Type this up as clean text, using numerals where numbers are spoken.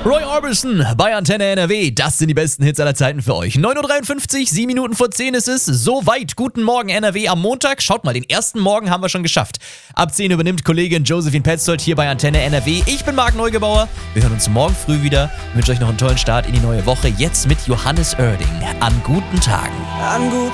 Roy Orbison bei Antenne NRW. Das sind die besten Hits aller Zeiten für euch. 9.53 Uhr, 7 Minuten vor 10 ist es. Soweit. Guten Morgen NRW am Montag. Schaut mal, den ersten Morgen haben wir schon geschafft. Ab 10 übernimmt Kollegin Josephine Petzold hier bei Antenne NRW. Ich bin Marc Neugebauer. Wir hören uns morgen früh wieder. Ich wünsche euch noch einen tollen Start in die neue Woche. Jetzt mit Johannes Oerding. An guten Tagen. An guten